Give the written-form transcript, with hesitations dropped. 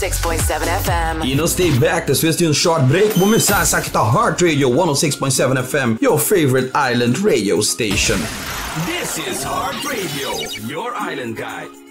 106.7 FM. E não stay back, das vezes tem um short break. Vou começar essa aqui tá Heart Radio 106.7 FM, your favorite island radio station. This is Heart Radio, your island guide.